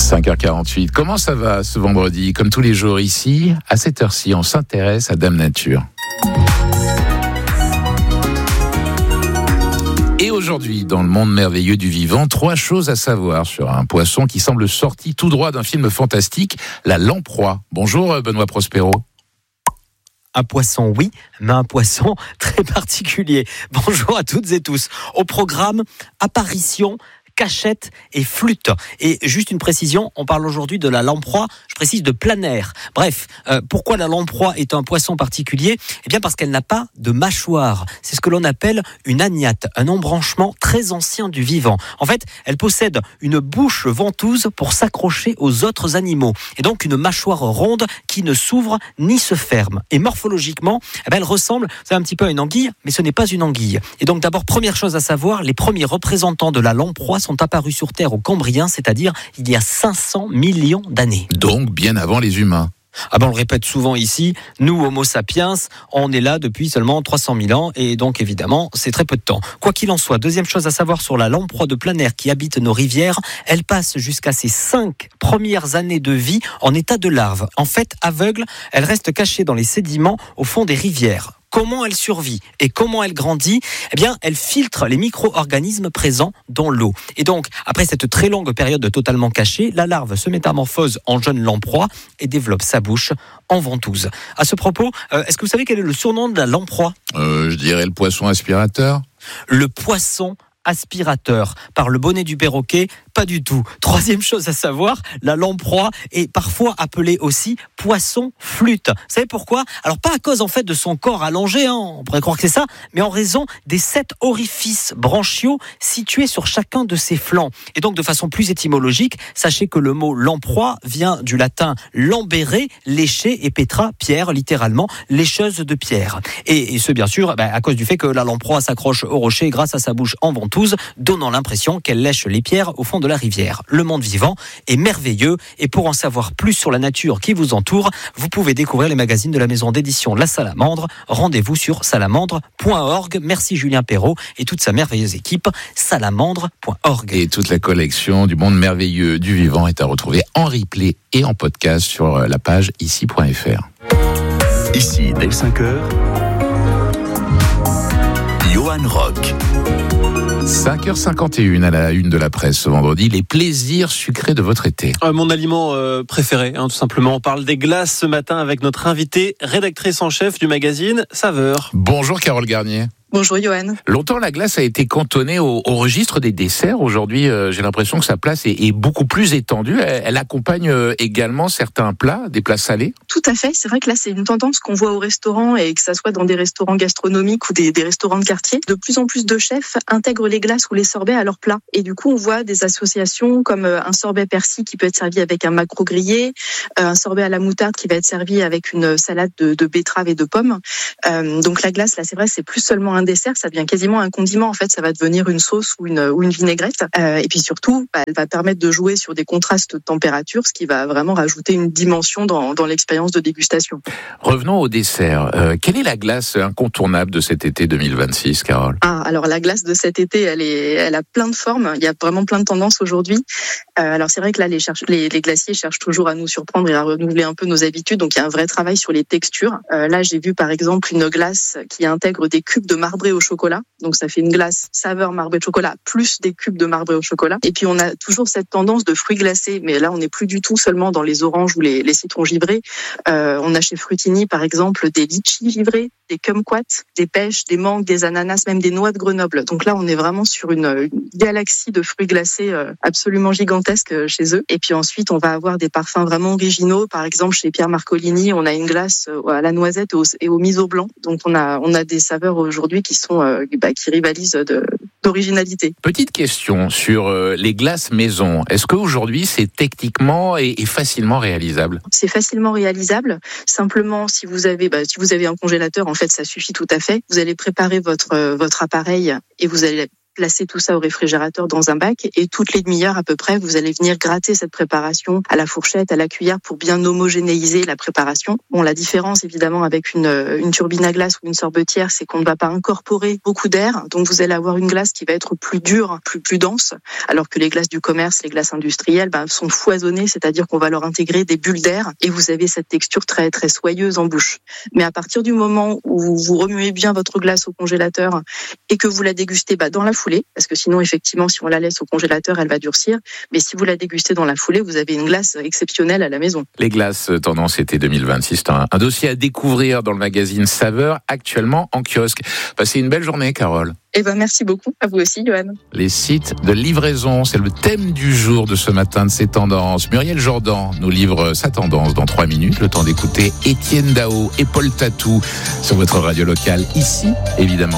5h48. Comment ça va ce vendredi? Comme tous les jours ici, à cette heure-ci, on s'intéresse à Dame Nature. Et aujourd'hui, dans le monde merveilleux du vivant, 3 choses à savoir sur un poisson qui semble sorti tout droit d'un film fantastique, la lamproie. Bonjour Benoît Prospero. Un poisson, oui, mais un poisson très particulier. Bonjour à toutes et tous. Au programme, apparition, cachette et flûte. Et juste une précision, on parle aujourd'hui de la lamproie, je précise de planaire. Bref, pourquoi la lamproie est un poisson particulier ? Eh bien parce qu'elle n'a pas de mâchoire. C'est ce que l'on appelle une agnate, un embranchement très ancien du vivant. En fait, elle possède une bouche ventouse pour s'accrocher aux autres animaux. Et donc une mâchoire ronde qui ne s'ouvre ni se ferme. Et morphologiquement, elle ressemble, c'est un petit peu à une anguille, mais ce n'est pas une anguille. Et donc d'abord, première chose à savoir, les premiers représentants de la lamproie sont apparus sur Terre au Cambrien, c'est-à-dire il y a 500 millions d'années. Donc bien avant les humains. On le répète souvent ici, nous Homo sapiens, on est là depuis seulement 300 000 ans et donc évidemment c'est très peu de temps. Quoi qu'il en soit, deuxième chose à savoir sur la lamproie de planaire qui habite nos rivières, elle passe jusqu'à ses 5 premières années de vie en état de larve. En fait, aveugle, elle reste cachée dans les sédiments au fond des rivières. Comment elle survit et comment elle grandit ? Eh bien, elle filtre les micro-organismes présents dans l'eau. Et donc, après cette très longue période totalement cachée, la larve se métamorphose en jeune lamproie et développe sa bouche en ventouse. À ce propos, est-ce que vous savez quel est le surnom de la lamproie ? Je dirais le poisson aspirateur. Le poisson aspirateur. Par le bonnet du perroquet, pas du tout. Troisième chose à savoir, la lamproie est parfois appelée aussi poisson flûte. Vous savez pourquoi ? Alors pas à cause en fait de son corps allongé, on pourrait croire que c'est ça, mais en raison des 7 orifices branchiaux situés sur chacun de ses flancs. Et donc de façon plus étymologique, sachez que le mot lamproie vient du latin lambere, lécher, et petra, pierre, littéralement lécheuse de pierre. Et ce bien sûr à cause du fait que la lamproie s'accroche au rocher grâce à sa bouche en ventouse, donnant l'impression qu'elle lèche les pierres au fond de la rivière. Le monde vivant est merveilleux et pour en savoir plus sur la nature qui vous entoure, vous pouvez découvrir les magazines de la maison d'édition La Salamandre. Rendez-vous sur salamandre.org. Merci Julien Perrault et toute sa merveilleuse équipe, salamandre.org. Et toute la collection du monde merveilleux du vivant est à retrouver en replay et en podcast sur la page ici.fr. Ici, dès 5h, Johan Rock. 5h51 à la une de la presse ce vendredi, les plaisirs sucrés de votre été. Mon aliment préféré, tout simplement. On parle des glaces ce matin avec notre invitée, rédactrice en chef du magazine Saveur. Bonjour Carole Garnier. Bonjour Johan. Longtemps, la glace a été cantonnée au registre des desserts. Aujourd'hui, j'ai l'impression que sa place est beaucoup plus étendue. Elle accompagne également certains plats, des plats salés. Tout à fait. C'est vrai que là, c'est une tendance qu'on voit au restaurant et que ça soit dans des restaurants gastronomiques ou des restaurants de quartier. De plus en plus de chefs intègrent les glaces ou les sorbets à leurs plats. Et du coup, on voit des associations comme un sorbet persil qui peut être servi avec un maquereau grillé, un sorbet à la moutarde qui va être servi avec une salade de betteraves et de pommes. Donc la glace, là, c'est vrai, c'est plus seulement un dessert, ça devient quasiment un condiment. En fait, ça va devenir une sauce ou une vinaigrette. Et puis surtout, elle va permettre de jouer sur des contrastes de température, ce qui va vraiment rajouter une dimension dans l'expérience de dégustation. Revenons au dessert. Quelle est la glace incontournable de cet été 2026, Carole ? Alors la glace de cet été, elle a plein de formes. Il y a vraiment plein de tendances aujourd'hui. Alors c'est vrai que là, les glaciers cherchent toujours à nous surprendre et à renouveler un peu nos habitudes. Donc il y a un vrai travail sur les textures. Là, j'ai vu par exemple une glace qui intègre des cubes de marbré au chocolat. Donc ça fait une glace saveur marbré de chocolat plus des cubes de marbré au chocolat. Et puis on a toujours cette tendance de fruits glacés, mais là on n'est plus du tout seulement dans les oranges ou les citrons givrés. On a chez Frutini par exemple des litchis givrés, des kumquats, des pêches, des mangues, des ananas, même des noix de Grenoble. Donc là on est vraiment sur une galaxie de fruits glacés absolument gigantesque chez eux. Et puis ensuite on va avoir des parfums vraiment originaux. Par exemple chez Pierre Marcolini, on a une glace à la noisette et au miso blanc. Donc on a des saveurs aujourd'hui qui rivalisent d'originalité. Petite question sur les glaces maison. Est-ce qu'aujourd'hui c'est techniquement et facilement réalisable ? C'est facilement réalisable. Simplement, si vous avez un congélateur, en fait, ça suffit tout à fait. Vous allez préparer votre appareil et vous allez placer tout ça au réfrigérateur dans un bac et toutes les demi-heures à peu près, vous allez venir gratter cette préparation à la fourchette, à la cuillère pour bien homogénéiser la préparation. Bon, la différence évidemment avec une turbine à glace ou une sorbetière, c'est qu'on ne va pas incorporer beaucoup d'air, donc vous allez avoir une glace qui va être plus dure, plus dense, alors que les glaces du commerce, les glaces industrielles, sont foisonnées, c'est-à-dire qu'on va leur intégrer des bulles d'air et vous avez cette texture très très soyeuse en bouche. Mais à partir du moment où vous remuez bien votre glace au congélateur et que vous la dégustez dans la foulée, parce que sinon effectivement si on la laisse au congélateur elle va durcir, mais si vous la dégustez dans la foulée vous avez une glace exceptionnelle à la maison. Les glaces tendance été 2026, c'est un dossier à découvrir dans le magazine Saveurs, actuellement en kiosque. Passez une belle journée Carole. Merci beaucoup, à vous aussi Johan. Les sites de livraison, c'est le thème du jour de ce matin de ces tendances. Muriel Jordan nous livre sa tendance dans 3 minutes, le temps d'écouter Étienne Dao et Paul Tatou sur votre radio locale, ici évidemment.